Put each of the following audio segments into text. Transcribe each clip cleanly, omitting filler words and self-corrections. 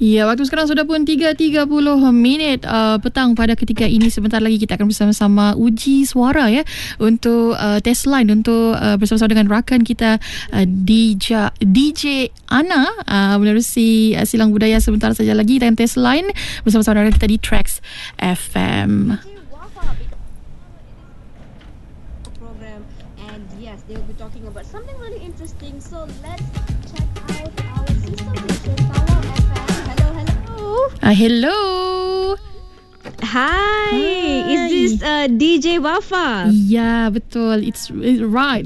Ya, waktu sekarang sudah pun 3.30 petang pada ketika ini. Sebentar lagi kita akan bersama-sama uji suara ya untuk test line untuk bersama-sama dengan rakan kita DJ Ana menerusi Silang Budaya sebentar saja lagi dengan test line bersama-sama dengan kita di Tracks FM. Program, and yes, they will be talking about something really interesting. So let's check out our sister station, Tawau FM. Hello. Hi, is this DJ Wafa? Ya, betul. It's right.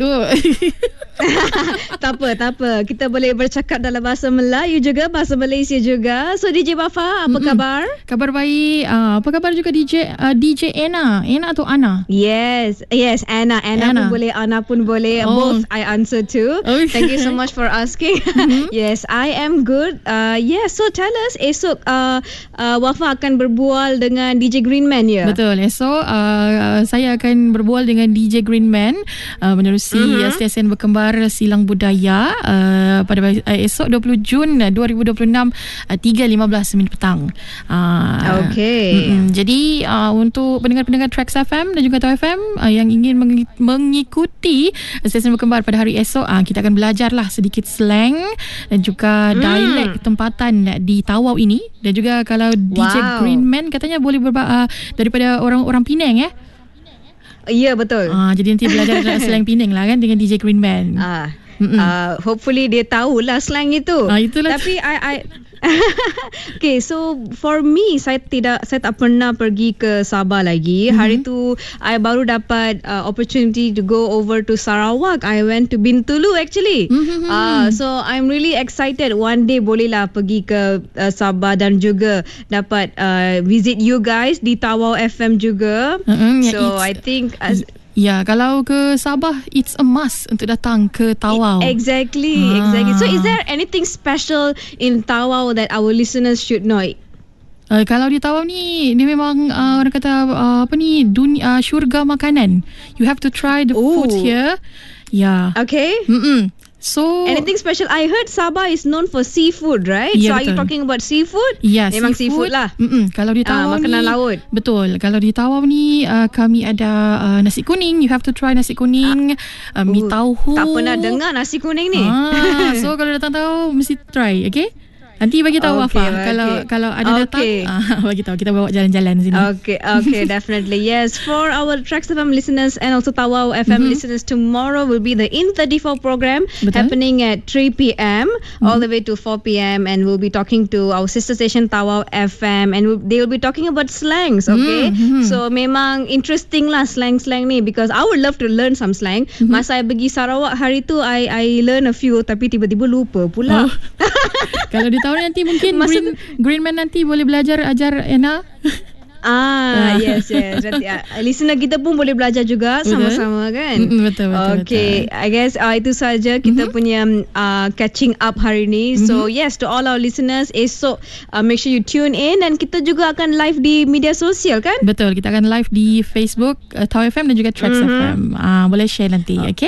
Tak apa. Kita boleh bercakap dalam bahasa Melayu juga, bahasa Malaysia juga. So DJ Wafa, apa khabar? Kabar baik. Apa khabar juga DJ Anna? Anna atau Ana? Yes, Anna pun boleh, Ana pun boleh. Both I answer to. Okay. Thank you so much for asking. Yes, I am good. So tell us, esok Wafa akan berbual dengan DJ Greenman ya? Betul. Esok saya akan berbual dengan DJ Greenman menerusi stesen berkembar Silang Budaya pada esok 20 Jun 2026 3.15 minit petang. Jadi untuk pendengar-pendengar Tracks FM dan juga Tawau FM yang ingin mengikuti stesen berkembar pada hari esok, kita akan belajarlah sedikit slang dan juga dialek tempatan di Tawau ini. Dan juga kalau DJ Greenman katanya boleh daripada orang Penang ya. Ya, betul. Jadi nanti belajar slang Penang lah kan dengan DJ Greenman. Hopefully dia tahulah slang itu. Itulah. Tapi I Okay, so for me, saya tak pernah pergi ke Sabah lagi. Hari tu I baru dapat opportunity to go over to Sarawak. I went to Bintulu actually. So I'm really excited one day bolehlah pergi ke Sabah dan juga dapat visit you guys di Tawau FM juga. So I think ya, kalau ke Sabah, it's a must untuk datang ke Tawau. Exactly. So is there anything special in Tawau that our listeners should know? Kalau di Tawau ni, dia memang orang kata dunia syurga makanan. You have to try the food here. Yeah. Okay. So anything special? I heard Sabah is known for seafood, right? Yeah, so are you talking about seafood? Yeah, memang seafood lah. Kalau di Tawau makanan ni, laut. Betul. Kalau di Tawau ni kami ada nasi kuning. You have to try nasi kuning, mi tauhu. Tak pernah dengar nasi kuning ni. So kalau datang Tawau mesti try, okay? Nanti bagi tahu Wafa kalau ada datang bagi tahu, kita bawa jalan-jalan sini. Okay, definitely. Yes, for our Tracks FM listeners and also Tawau FM listeners, tomorrow will be the In34 program. Happening at 3 p.m. all the way to 4 p.m. and we'll be talking to our sister station Tawau FM and they will be talking about slangs, okay? So memang interesting lah slang ni, because I would love to learn some slang. Masa I pergi Sarawak hari tu I learn a few tapi tiba-tiba lupa pula. Kalau di tahun nanti mungkin Greenman nanti boleh belajar ajar Anna. Yes. Nanti, listener kita pun boleh belajar juga sama-sama kan. Betul. Okay, I guess itu saja kita punya catching up hari ni. So yes, to all our listeners, esok make sure you tune in, dan kita juga akan live di media sosial kan. Betul, kita akan live di Facebook Tawau FM dan juga Tracks FM. Boleh share nanti, okay?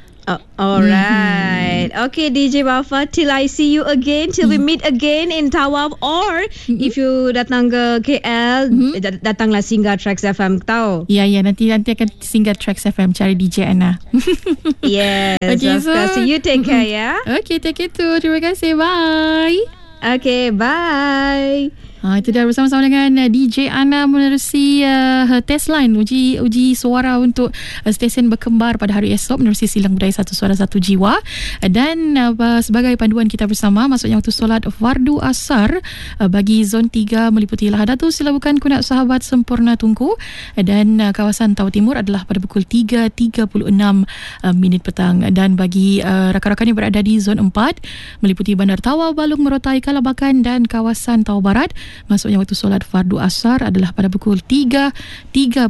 Alright. Okay, DJ Wafa, till I see you again, till we meet again in Tawau, or if you datang ke KL, datanglah singgah Tracks FM, tahu? Ya, nanti akan singgah Tracks FM cari DJ Anna. Yes, okay, of course. So you take care, ya. Okay, take care too. Terima kasih. Bye. Okay, bye. Itu dah bersama-sama dengan DJ Ana menerusi test line uji suara untuk stesen berkembar pada hari esok menerusi Silang Budaya Satu Suara Satu Jiwa. Dan sebagai panduan kita bersama, maksudnya waktu solat fardu asar bagi zon 3 meliputi Lahadatu, Silabukan, Kunak Sahabat, Sempurna Tunku dan kawasan Tawau Timur adalah pada pukul 3.36 minit petang. Dan bagi rakan-rakan yang berada di zon 4 meliputi Bandar Tawau, Balung, Merotai, Kalabakan dan kawasan Tawau Barat, maksudnya waktu solat fardu asar adalah pada pukul 3.39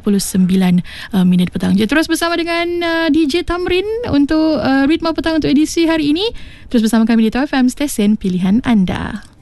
minit petang. Jadi terus bersama dengan DJ Tamrin untuk Ritma Petang untuk edisi hari ini. Terus bersama kami di Tawau FM, stesen pilihan anda.